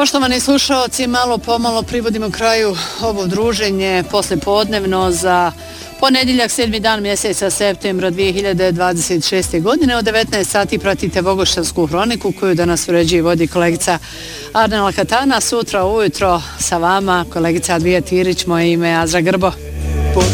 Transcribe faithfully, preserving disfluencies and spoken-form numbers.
Poštovani slušalci, malo pomalo privodimo kraju ovo druženje poslijepodnevno za ponedjeljak, sedmi dan mjeseca septembra dvije hiljade dvadeset šeste. godine. Od devetnaest sati pratite Vogošćansku hroniku koju danas uređuje i vodi kolegica Arnela Katana. Sutra ujutro sa vama kolegica Advija Tirić, moje ime je Azra Grbo.